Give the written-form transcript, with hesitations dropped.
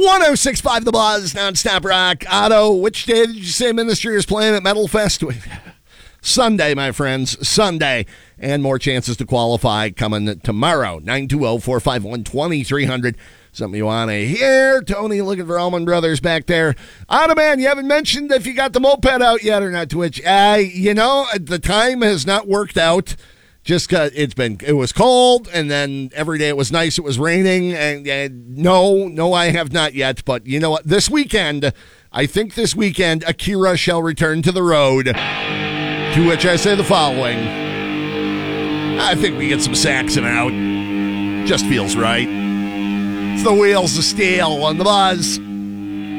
106.5 The Buzz, nonstop rock. Otto, which day did you say Ministry is playing at Metal Fest? Sunday, my friends, Sunday. And more chances to qualify coming tomorrow. 920-451-2300. Something you want to hear. Tony looking for Allman Brothers back there. Otto, man, you haven't mentioned if you got the moped out yet or not, Twitch. The time has not worked out. Just because it was cold, and then every day it was nice. It was raining, and no, I have not yet. But you know what? I think this weekend, Akira shall return to the road. To which I say the following: I think we get some Saxon out. Just feels right. It's the Wheels of Steel on the Buzz.